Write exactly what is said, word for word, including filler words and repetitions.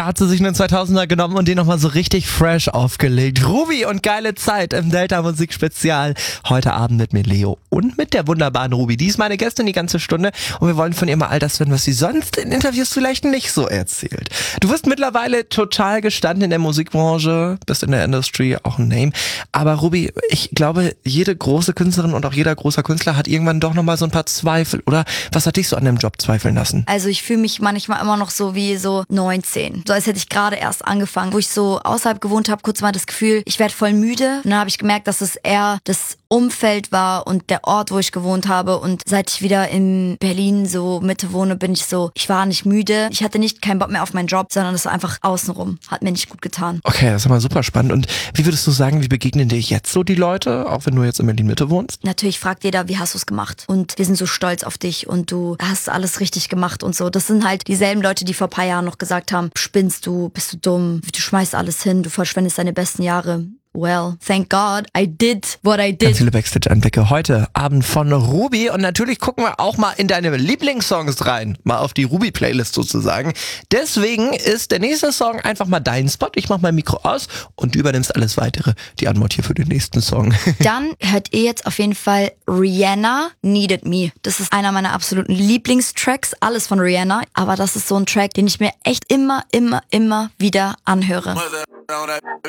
hat sie sich einen zweitausender genommen und den nochmal so richtig fresh aufgelegt. Ruby und geile Zeit im Delta Musik Spezial. Heute Abend mit mir Leo und mit der wunderbaren Ruby. Die ist meine Gästin die ganze Stunde und wir wollen von ihr mal all das hören, was sie sonst in Interviews vielleicht nicht so erzählt. Du wirst mittlerweile total gestanden in der Musikbranche, bist in der Industry auch ein Name. Aber Ruby, ich glaube, jede große Künstlerin und auch jeder großer Künstler hat irgendwann doch nochmal so ein paar Zweifel. Oder was hat dich so an dem Job zweifeln lassen? Also ich fühle mich manchmal immer noch so wie so neunzehn. So als hätte ich gerade erst angefangen. Wo ich so außerhalb gewohnt habe, kurz mal das Gefühl, ich werde voll müde. Und dann habe ich gemerkt, dass es eher das Umfeld war und der Ort, wo ich gewohnt habe. Und seit ich wieder in Berlin so Mitte wohne, bin ich so, ich war nicht müde. Ich hatte nicht keinen Bock mehr auf meinen Job, sondern es war einfach außenrum. Hat mir nicht gut getan. Okay, das ist aber super spannend. Und wie würdest du sagen, wie begegnen dir jetzt so die Leute, auch wenn du jetzt in Berlin Mitte wohnst? Natürlich fragt jeder, wie hast du es gemacht? Und wir sind so stolz auf dich und du hast alles richtig gemacht und so. Das sind halt dieselben Leute, die vor ein paar Jahren noch gesagt haben, spinnst du, bist du dumm, du schmeißt alles hin, du verschwendest deine besten Jahre. Well, thank God, I did what I did. Ganz viele Backstage-Einblicke heute Abend von Ruby und natürlich gucken wir auch mal in deine Lieblingssongs rein, mal auf die Ruby-Playlist sozusagen. Deswegen ist der nächste Song einfach mal dein Spot. Ich mach mein Mikro aus und du übernimmst alles weitere, die Antwort hier für den nächsten Song. Dann hört ihr jetzt auf jeden Fall Rihanna, Needed Me. Das ist einer meiner absoluten Lieblingstracks, alles von Rihanna, aber das ist so ein Track, den ich mir echt immer, immer, immer wieder anhöre.